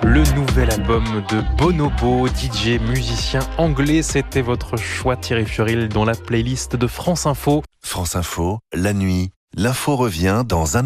Le nouvel album de Bonobo, DJ musicien anglais, c'était votre choix Thierry Furil dans la playlist de France Info. France Info, la nuit, l'info revient dans un